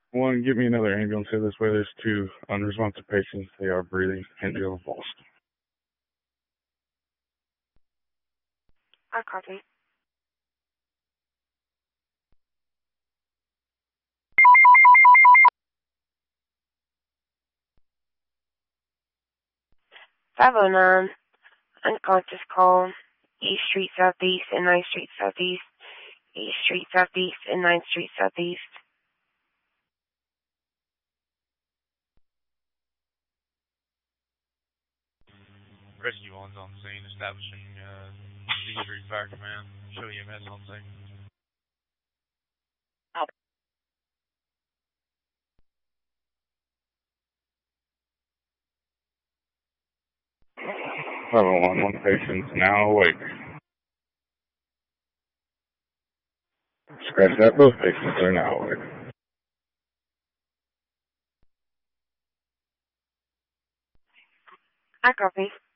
One, get me another ambulance here this way. There's two unresponsive patients. They are breathing and do have a pulse. I copy. "509, unconscious call, East Street Southeast and 9th Street Southeast, East Street Southeast and 9th Street Southeast." Rescue 1's on scene, establishing Z Street Fire Command. Show EMS on scene. 501, one patient's now awake. Scratch that, both patients are now awake. I copy.